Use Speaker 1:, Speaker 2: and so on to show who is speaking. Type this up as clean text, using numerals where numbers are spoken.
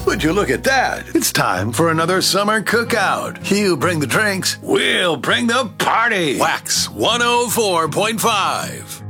Speaker 1: Would you look at that? It's time for another summer cookout. You bring the drinks, we'll bring the party. Wax 104.5.